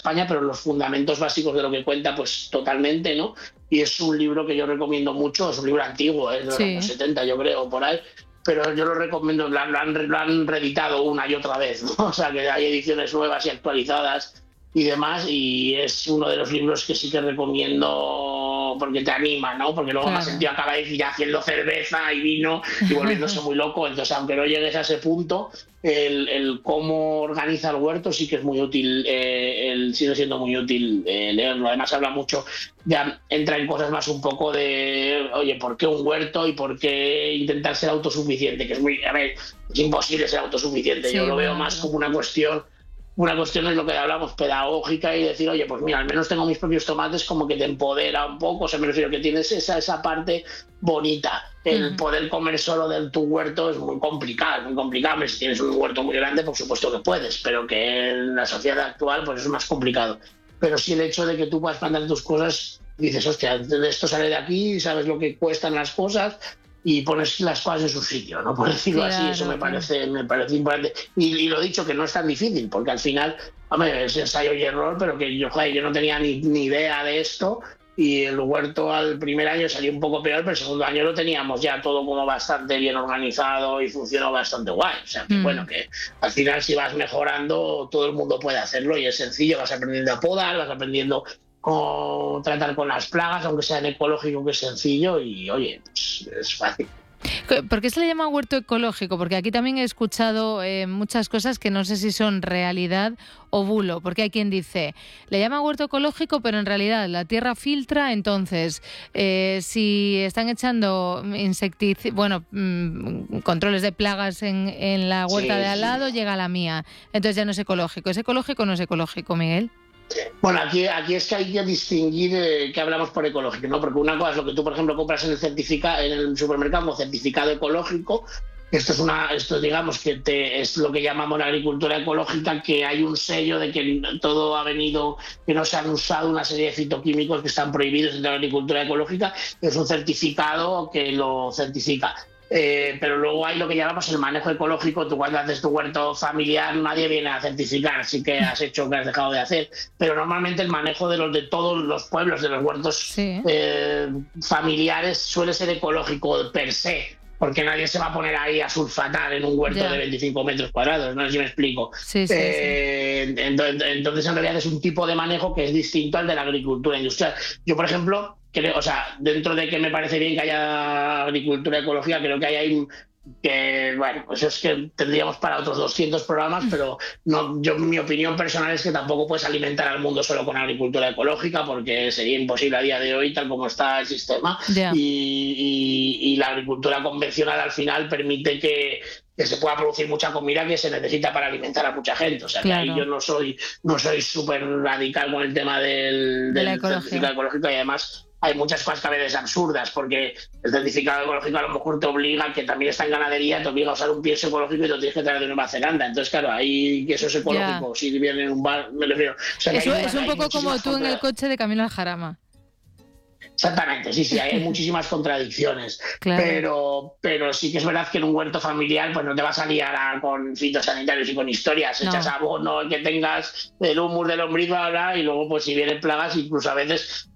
España, pero los fundamentos básicos de lo que cuenta, pues totalmente, ¿no? Y es un libro que yo recomiendo mucho, es un libro antiguo, es de los años 70, yo creo, por ahí, pero yo lo recomiendo, lo han reeditado una y otra vez, ¿no? O sea, que hay ediciones nuevas y actualizadas y demás, y es uno de los libros que sí que recomiendo porque te anima, ¿no? Porque luego me ha sentido acaba ya haciendo cerveza y vino y volviéndose muy loco, entonces aunque no llegues a ese punto, el cómo organiza el huerto sí que es muy útil, sigue siendo muy útil leerlo. Además habla mucho, ya entra en cosas más un poco de, oye, ¿por qué un huerto y por qué intentar ser autosuficiente? Que es muy, a ver, es imposible ser autosuficiente, yo lo veo más como una cuestión es lo que hablamos, pedagógica, y decir, oye, pues mira, al menos tengo mis propios tomates, como que te empodera un poco, o sea, me refiero que tienes esa parte bonita. El poder comer solo de tu huerto es muy complicado. Si tienes un huerto muy grande, por supuesto que puedes, pero que en la sociedad actual pues es más complicado. Pero sí el hecho de que tú puedas plantar tus cosas, dices, hostia, de esto sale de aquí, sabes lo que cuestan las cosas, y pones las cosas en su sitio, ¿no? Por decirlo así, eso me parece importante. Y lo dicho, que no es tan difícil, porque al final, hombre, es ensayo y error, pero que yo no tenía ni idea de esto, y el huerto al primer año salió un poco peor, pero el segundo año lo teníamos ya todo como bastante bien organizado y funcionó bastante guay. O sea, que bueno, que al final si vas mejorando, todo el mundo puede hacerlo y es sencillo, vas aprendiendo a podar, vas aprendiendo o tratar con las plagas, aunque sea en ecológico, que es sencillo, y oye, pues es fácil. ¿Por qué se le llama huerto ecológico? Porque aquí también he escuchado muchas cosas que no sé si son realidad o bulo, porque hay quien dice, le llama huerto ecológico, pero en realidad la tierra filtra, entonces si están echando controles de plagas en la huerta de al lado, llega a la mía, entonces ya no es ecológico. ¿Es ecológico o no es ecológico, Miguel? Bueno, aquí es que hay que distinguir qué hablamos por ecológico, ¿no? Porque una cosa es lo que tú, por ejemplo, compras en el supermercado como certificado ecológico. Esto digamos que es lo que llamamos la agricultura ecológica, que hay un sello de que todo ha venido, que no se han usado una serie de fitoquímicos que están prohibidos en la agricultura ecológica. Es un certificado que lo certifica. Pero luego hay lo que llamamos el manejo ecológico. Tú cuando haces tu huerto familiar nadie viene a certificar si que has hecho o que has dejado de hacer, pero normalmente el manejo de todos los pueblos, de los huertos familiares, suele ser ecológico per se, porque nadie se va a poner ahí a sulfatar en un huerto de 25 metros cuadrados, no sé si me explico. Entonces en realidad es un tipo de manejo que es distinto al de la agricultura industrial. Yo, por ejemplo, creo, o sea, dentro de que me parece bien que haya agricultura ecológica, creo que hay que, bueno, pues es que tendríamos para otros 200 programas, pero mi opinión personal es que tampoco puedes alimentar al mundo solo con agricultura ecológica, porque sería imposible a día de hoy, tal como está el sistema. Y la agricultura convencional al final permite que se pueda producir mucha comida que se necesita para alimentar a mucha gente. O sea, que ahí yo no soy súper radical con el tema del certificado ecológico, y además hay muchas cosas que a veces absurdas, porque el certificado ecológico a lo mejor te obliga, que también está en ganadería, te obliga a usar un pienso ecológico y lo tienes que traer de Nueva Zelanda. Entonces, claro, ahí que eso es ecológico, si viene en un bar, me refiero. O sea, eso es un poco como tú en el coche de camino al Jarama. Exactamente, sí, hay muchísimas contradicciones, pero sí que es verdad que en un huerto familiar pues no te vas a liar con fitosanitarios y con historias, echas abono, que tengas el humus del lombriz, y luego pues si vienen plagas, incluso a veces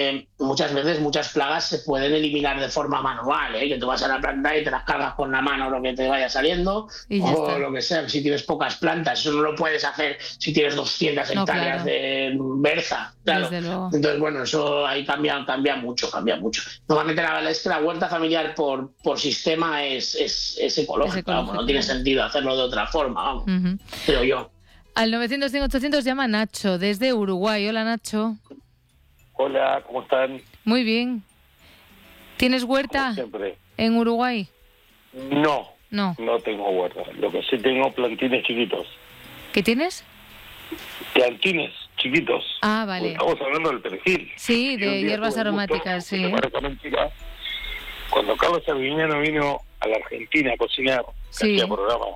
muchas plagas se pueden eliminar de forma manual, que tú vas a la planta y te las cargas con la mano lo que te vaya saliendo, o lo que sea. Si tienes pocas plantas, eso no lo puedes hacer si tienes 200 hectáreas de berza, claro. Entonces, bueno, eso ahí cambia mucho. Normalmente la verdad es que la huerta familiar por sistema es ecológica, vamos, no tiene sentido hacerlo de otra forma, vamos, creo yo. Al 900-100-800 llama Nacho, desde Uruguay. Hola, Nacho. Hola, ¿cómo están? Muy bien. ¿Tienes huerta en Uruguay? No tengo huerta. Lo que sí tengo plantines chiquitos. ¿Qué tienes? Plantines chiquitos. Ah, vale. Estamos hablando del perejil. Sí, de hierbas aromáticas, sí. Cuando Carlos Arguiñano vino a la Argentina a cocinar, hacía programas.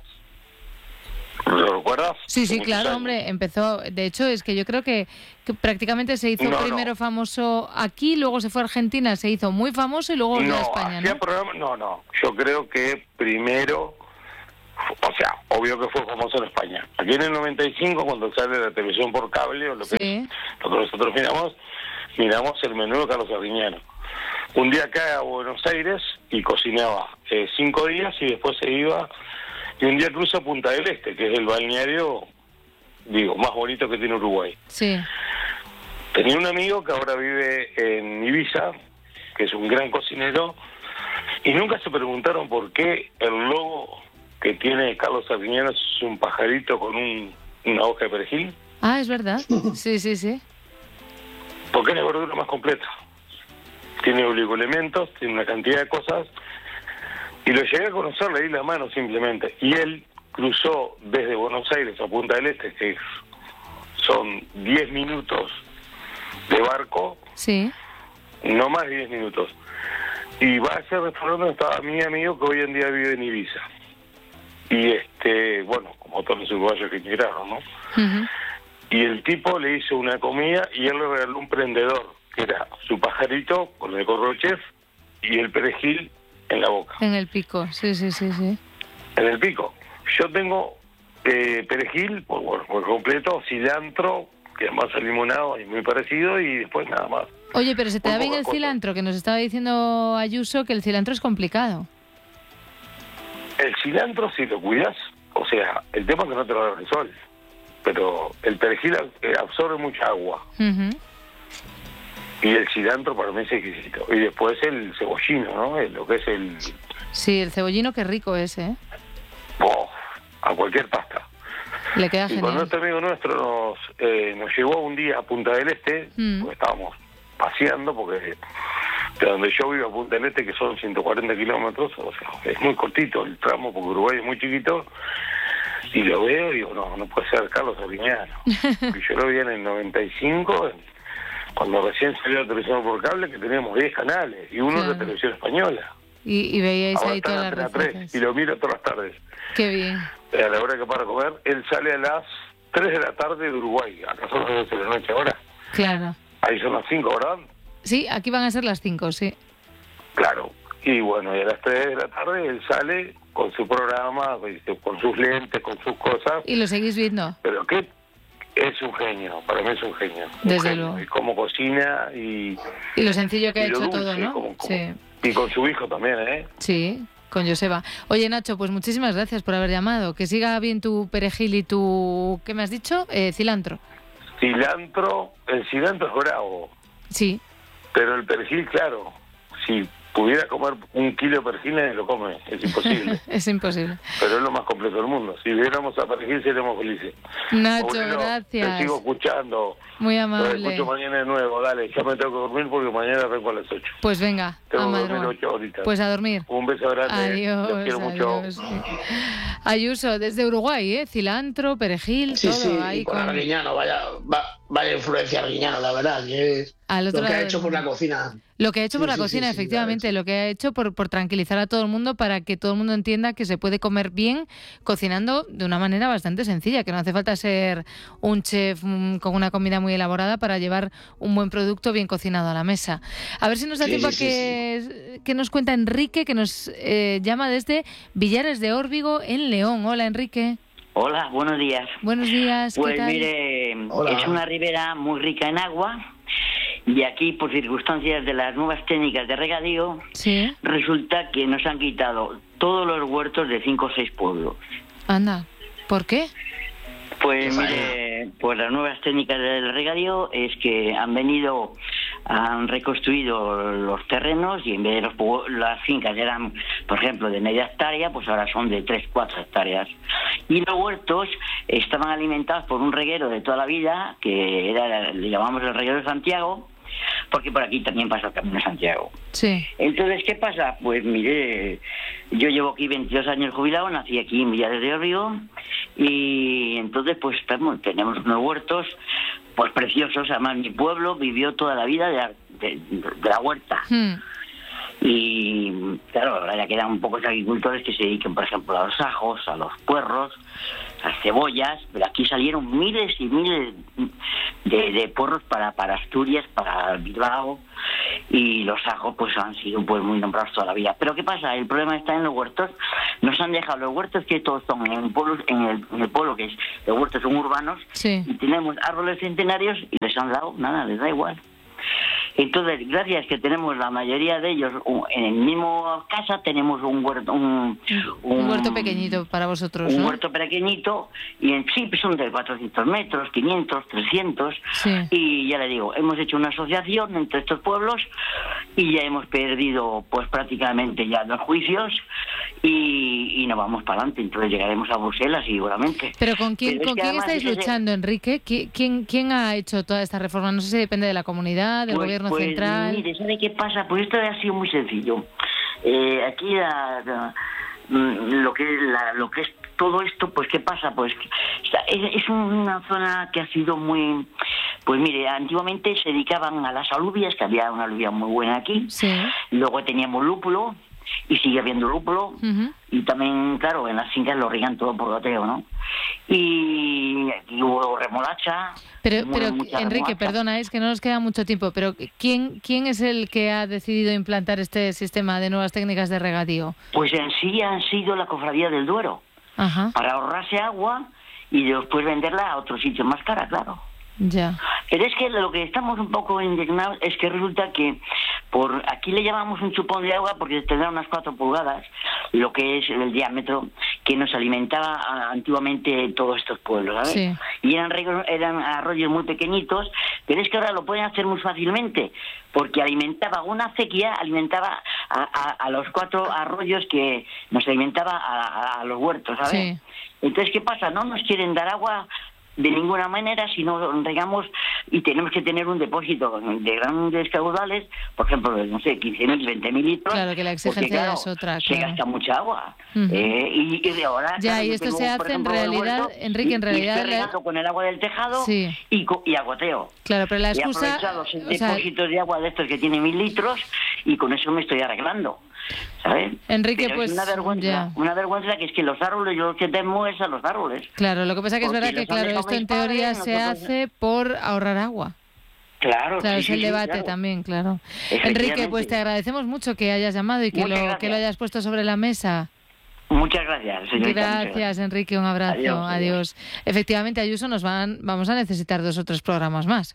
¿Lo recuerdas? Sí, claro, hombre, empezó, de hecho es que yo creo que prácticamente se hizo primero famoso aquí, luego se fue a Argentina, se hizo muy famoso y luego volvió a España, ¿no? Yo creo que primero o sea, obvio que fue famoso en España. Aquí en el 95, cuando sale la televisión por cable, o lo que nosotros miramos el menú de Carlos Arguiñano. Un día cae a Buenos Aires y cocinaba 5 días y después se iba, y un día cruza Punta del Este, que es el balneario, más bonito que tiene Uruguay. Sí. Tenía un amigo que ahora vive en Ibiza, que es un gran cocinero, y nunca se preguntaron por qué el logo que tiene Carlos Arguiñano es un pajarito con una hoja de perejil. Ah, es verdad. Sí. Porque es la verdura más completa. Tiene oligoelementos, tiene una cantidad de cosas, y lo llegué a conocer, le di la mano simplemente. Y él cruzó desde Buenos Aires a Punta del Este, que son 10 minutos de barco, sí, no más de 10 minutos. Y va a ese restaurante donde estaba mi amigo, que hoy en día vive en Ibiza. Y como todos los uruguayos que emigraron, ¿no? Uh-huh. Y el tipo le hizo una comida y él le regaló un prendedor, que era su pajarito con el gorro chef y el perejil en la boca. En el pico, sí. En el pico. Yo tengo perejil, por completo, cilantro, que es más limonado y muy parecido, y después nada más. Oye, pero se te da bien el cilantro, que nos estaba diciendo Ayuso que el cilantro es complicado. El cilantro, si lo cuidas, o sea, el tema es que no te lo agarra el sol, pero el perejil absorbe mucha agua. Uh-huh. Y el cilantro para mí es exquisito. Y después el cebollino, ¿no? Lo que es el... Sí, el cebollino, qué rico es, ¿eh? A cualquier pasta. Le queda y genial. Cuando este amigo nuestro nos llevó un día a Punta del Este, pues estábamos paseando, porque de donde yo vivo a Punta del Este, que son 140 kilómetros, o sea, es muy cortito el tramo, porque Uruguay es muy chiquito, y lo veo y digo, no puede ser Carlos Arguiñano. Y yo lo vi en el 95, cuando recién salió la televisión por cable, que teníamos 10 canales, y uno de televisión española. Y veíais ahora ahí todas las recetas. 3, y lo miro todas las tardes. Qué bien. A la hora que para comer, él sale a las 3 de la tarde de Uruguay. Acá son las 12 de la noche ahora. Claro. Ahí son las 5, ¿verdad? Sí, aquí van a ser las 5, sí. Claro. Y bueno, y a las 3 de la tarde él sale con su programa, con sus lentes, con sus cosas. ¿Y lo seguís viendo? Pero que es un genio, para mí es un genio. Desde luego. Y cómo cocina y lo sencillo que ha hecho dulce, todo, ¿no? Sí. Y con su hijo también, ¿eh? Sí, con Joseba. Oye, Nacho, pues muchísimas gracias por haber llamado. Que siga bien tu perejil y tu... ¿Qué me has dicho? Cilantro. Cilantro, el cilantro es bravo. Sí. Pero el perejil, claro, si pudiera comer 1 kilo de perejil, nadie lo come, es imposible. Es imposible. Pero es lo más completo del mundo. Si viéramos a perejil, seríamos felices. Nacho, Bueno, gracias. Te sigo escuchando. Muy amable. Lo escucho mañana de nuevo, dale. Ya me tengo que dormir porque mañana arranco a las 8. Pues venga, tengo que dormir 8 horitas. Pues a dormir. Un beso grande. Adiós. Los quiero mucho. Ayuso, desde Uruguay, cilantro, perejil, sí, todo. Sí, ahí con Arguiñano, vaya influencia Arguiñano, la verdad. Que es lo que ha hecho por la cocina. Lo que ha hecho por la cocina, efectivamente, lo que ha hecho por tranquilizar a todo el mundo, para que todo el mundo entienda que se puede comer bien cocinando de una manera bastante sencilla, que no hace falta ser un chef con una comida muy elaborada para llevar un buen producto bien cocinado a la mesa. A ver si nos da tiempo a que nos cuenta Enrique, que nos llama desde Villares de Órbigo, en León. Hola, Enrique. Hola, buenos días. Buenos días, ¿qué pues tal? Mire, Hola. Es una ribera muy rica en agua, y aquí, por circunstancias de las nuevas técnicas de regadío, ¿Sí? resulta que nos han quitado todos los huertos de 5 o 6 pueblos. Anda, ¿por qué? Pues mire, pues las nuevas técnicas del regadío es que han reconstruido los terrenos, y en vez de las fincas eran, por ejemplo, de media hectárea, pues ahora son de 3-4 hectáreas. Y los huertos estaban alimentados por un reguero de toda la vida, que le llamamos el reguero de Santiago, porque por aquí también pasa el Camino de Santiago. Sí. Entonces, ¿qué pasa? Pues mire, yo llevo aquí 22 años jubilado, nací aquí en Villares de Órbigo, y entonces pues tenemos unos huertos pues preciosos. Además, mi pueblo vivió toda la vida de la huerta. Y claro, ahora ya quedan un pocos agricultores que se dediquen, por ejemplo, a los ajos, a los puerros, a las cebollas, pero aquí salieron miles y miles de puerros para Asturias, para Bilbao, y los ajos pues han sido pues muy nombrados toda la vida. Pero ¿qué pasa? El problema está en los huertos. Nos han dejado los huertos, que todos son en el pueblo, que es los huertos son urbanos, sí. Y tenemos árboles centenarios y les han dado nada, les da igual. Entonces, gracias que tenemos la mayoría de ellos en el mismo casa, tenemos un huerto, un huerto pequeñito para vosotros, un ¿no? huerto pequeñito, y sí, pues son de 400 metros, 500, 300, sí. Y ya le digo, hemos hecho una asociación entre estos pueblos y ya hemos perdido pues prácticamente ya 2 juicios y no vamos para adelante, entonces llegaremos a Bruselas seguramente. Pero ¿con quién estáis luchando, Enrique? ¿Quién ha hecho toda esta reforma? No sé si depende de la comunidad, del gobierno central. Mire, ¿sabe qué pasa? Pues esto ha sido muy sencillo. Aquí lo que es todo esto, pues ¿qué pasa? Pues es una zona que ha sido muy... Pues mire, antiguamente se dedicaban a las alubias, que había una alubia muy buena aquí. Sí. Luego teníamos lúpulo, y sigue habiendo lúpulo, y también, claro, en las fincas lo riegan todo por goteo, ¿no? Y hubo remolacha. Pero Enrique, remolacha. Perdona, es que no nos queda mucho tiempo, pero ¿quién es el que ha decidido implantar este sistema de nuevas técnicas de regadío? Pues en sí han sido la Cofradía del Duero, para ahorrarse agua y después venderla a otro sitio más cara, claro. Ya. Pero es que lo que estamos un poco indignados es que resulta que por aquí le llamamos un chupón de agua porque tendrá unas 4 pulgadas, lo que es el diámetro que nos alimentaba antiguamente todos estos pueblos, ¿sabes? Sí. Y eran arroyos muy pequeñitos, pero es que ahora lo pueden hacer muy fácilmente porque alimentaba una acequia, alimentaba a los 4 arroyos que nos alimentaba a los huertos, ¿sabes? Sí. Entonces, ¿qué pasa? No nos quieren dar agua de ninguna manera si no regamos, y tenemos que tener un depósito de grandes caudales, por ejemplo, no sé, 15.000, 20.000 litros. Claro, que la exigencia porque, claro, es otra. Se gasta mucha agua. Y de ahora... Ya, claro, y esto se hace en realidad, huerto, Enrique, en realidad... Y estoy regando con el agua del tejado, sí, y agoteo. Claro, pero la excusa... He aprovechado depósitos de agua de estos que tienen 1.000 litros, y con eso me estoy arreglando. ¿Sabes? Enrique, pero pues es una vergüenza que es que los árboles, yo lo que temo es a los árboles. Claro, lo que pasa que es verdad que, claro, esto en teoría se hace por ahorrar agua. Claro, sí, es el debate, claro. También, claro. Enrique, pues te agradecemos mucho que hayas llamado y que lo hayas puesto sobre la mesa. Muchas gracias, señorita. Gracias, Enrique, un abrazo. Adiós. Efectivamente, Ayuso, vamos a necesitar 2 o 3 programas más.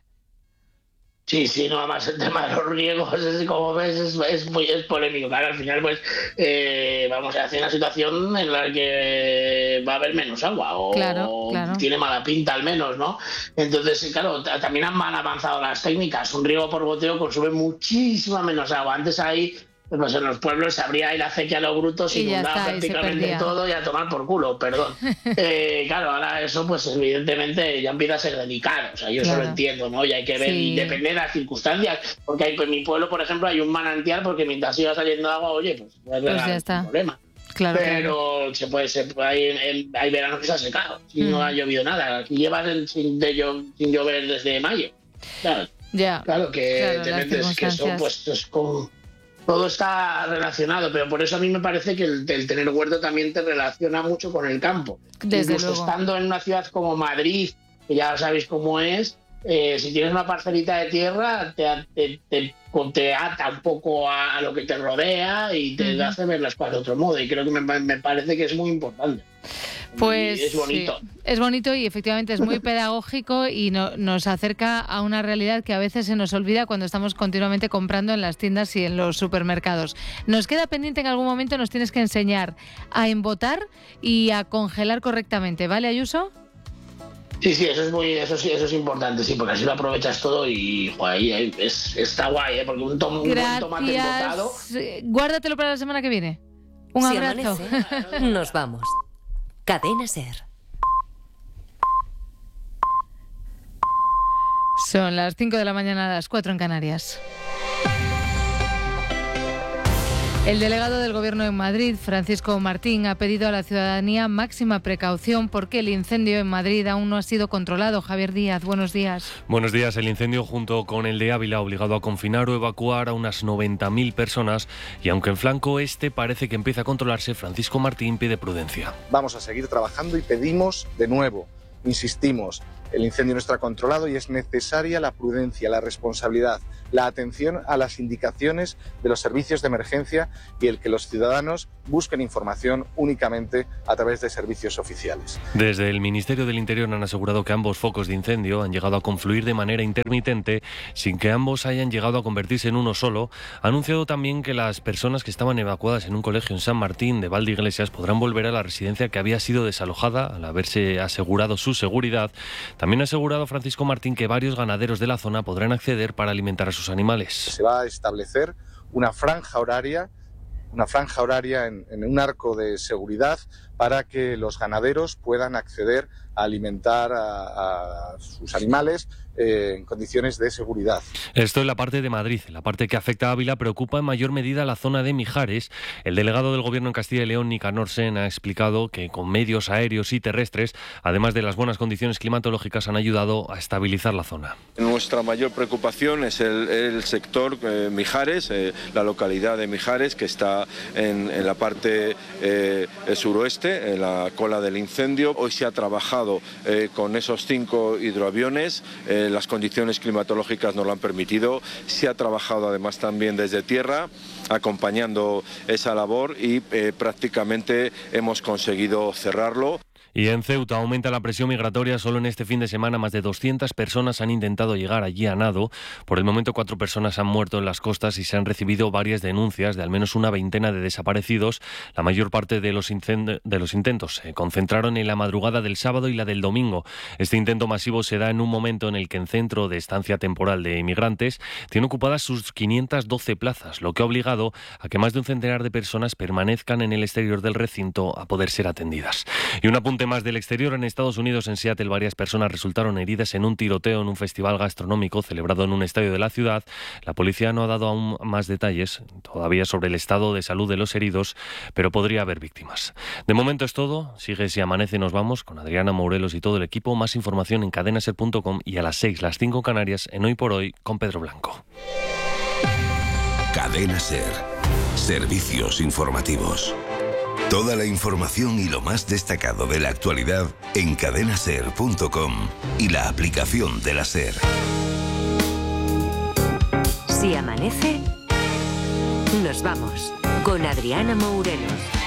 Sí, no, además el tema de los riegos, como ves, es polémico. Claro, al final, pues, vamos a hacer una situación en la que va a haber menos agua, o claro. Tiene mala pinta al menos, ¿no? Entonces, claro, también han avanzado las técnicas. Un riego por goteo consume muchísima menos agua. Antes ahí... Pues en los pueblos se abría ahí la acequia a los brutos, inundaba prácticamente todo y a tomar por culo, perdón. Claro, ahora eso pues evidentemente ya empieza a ser delicado, o sea, yo eso lo entiendo, ¿no? Y hay que ver, y depende de las circunstancias, porque hay, pues, en mi pueblo, por ejemplo, hay un manantial porque mientras siga saliendo agua, oye, pues ya está. Problema. Claro, pero hay veranos que se ha secado, y no ha llovido nada. Aquí llevas sin llover desde mayo. Claro que eso pues es como... Todo está relacionado, pero por eso a mí me parece que el tener huerto también te relaciona mucho con el campo. Incluso estando en una ciudad como Madrid, que ya sabéis cómo es, si tienes una parcelita de tierra, te ata un poco a lo que te rodea y te hace ver las cosas de otro modo. Y creo que me parece que es muy importante. Pues es bonito. Sí, es bonito y efectivamente es muy pedagógico y nos acerca a una realidad que a veces se nos olvida cuando estamos continuamente comprando en las tiendas y en los supermercados. Nos queda pendiente, en algún momento nos tienes que enseñar a embotar y a congelar correctamente, ¿vale, Ayuso? Sí, eso es importante, sí, porque así lo aprovechas todo y joder, está guay, porque un buen tomate embotado. Guárdatelo para la semana que viene. Un abrazo. Amanece, nos vamos. Cadena SER. Son las 5 de la mañana, a las 4 en Canarias. El delegado del Gobierno en Madrid, Francisco Martín, ha pedido a la ciudadanía máxima precaución porque el incendio en Madrid aún no ha sido controlado. Javier Díaz, buenos días. Buenos días. El incendio, junto con el de Ávila, ha obligado a confinar o evacuar a unas 90.000 personas y aunque en flanco este parece que empieza a controlarse, Francisco Martín pide prudencia. Vamos a seguir trabajando y pedimos de nuevo, insistimos, El incendio no está controlado y es necesaria la prudencia, la responsabilidad, la atención a las indicaciones de los servicios de emergencia y el que los ciudadanos busquen información únicamente a través de servicios oficiales. Desde el Ministerio del Interior han asegurado que ambos focos de incendio han llegado a confluir de manera intermitente sin que ambos hayan llegado a convertirse en uno solo. Ha anunciado también que las personas que estaban evacuadas en un colegio en San Martín de Valdeiglesias podrán volver a la residencia que había sido desalojada al haberse asegurado su seguridad. También ha asegurado Francisco Martín que varios ganaderos de la zona podrán acceder para alimentar a sus animales. Se va a establecer una franja horaria en un arco de seguridad para que los ganaderos puedan acceder a alimentar a sus animales en condiciones de seguridad. Esto en la parte de Madrid. La parte que afecta a Ávila preocupa en mayor medida la zona de Mijares. El delegado del Gobierno en Castilla y León, Nicanor Sen, ha explicado que con medios aéreos y terrestres, además de las buenas condiciones climatológicas, han ayudado a estabilizar la zona. Nuestra mayor preocupación es el sector Mijares, la localidad de Mijares, que está en la parte suroeste, en la cola del incendio. Hoy se ha trabajado con esos 5 hidroaviones. Las condiciones climatológicas nos lo han permitido. Se ha trabajado además también desde tierra, acompañando esa labor y prácticamente hemos conseguido cerrarlo. Y en Ceuta aumenta la presión migratoria. Solo en este fin de semana más de 200 personas han intentado llegar allí a nado. Por el momento 4 personas han muerto en las costas y se han recibido varias denuncias de al menos una veintena de desaparecidos. La mayor parte de los intentos se concentraron en la madrugada del sábado y la del domingo. Este intento masivo se da en un momento en el que el centro de estancia temporal de inmigrantes tiene ocupadas sus 512 plazas, lo que ha obligado a que más de un centenar de personas permanezcan en el exterior del recinto a poder ser atendidas. Y un apunte más del exterior: en Estados Unidos, en Seattle, varias personas resultaron heridas en un tiroteo en un festival gastronómico celebrado en un estadio de la ciudad. La policía no ha dado aún más detalles todavía sobre el estado de salud de los heridos, pero podría haber víctimas. De momento es todo. Sigue Si Amanece, nos vamos con Adriana Morelos y todo el equipo. Más información en cadenaser.com y a las 6, las 5 en Canarias, en Hoy por Hoy con Pedro Blanco. Cadena Ser. Servicios informativos. Toda la información y lo más destacado de la actualidad en cadenaser.com y la aplicación de la SER. Si amanece, nos vamos con Adriana Morelos.